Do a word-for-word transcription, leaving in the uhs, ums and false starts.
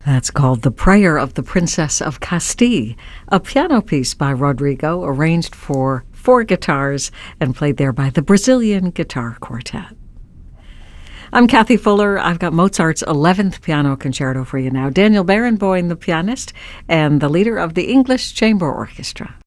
That's called The Prayer of the Princess of Castile, a piano piece by Rodrigo arranged for four guitars and played there by the Brazilian Guitar Quartet. I'm Kathy Fuller. I've got Mozart's eleventh Piano Concerto for you now. Daniel Barenboim, the pianist and the leader of the English Chamber Orchestra.